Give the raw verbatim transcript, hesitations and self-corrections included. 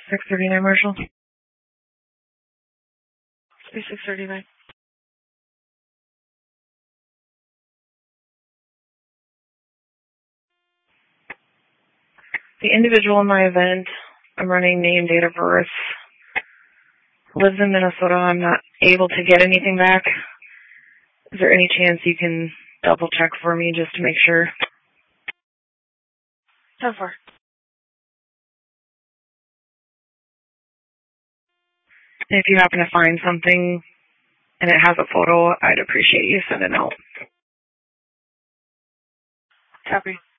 six thirty-nine, Marshall. Space six thirty-nine. The individual in my event, I'm running name, date of birth, lives in Minnesota. I'm not able to get anything back. Is there any chance you can double check for me just to make sure? ten four. If you happen to find something and it has a photo, I'd appreciate you sending out. Copy.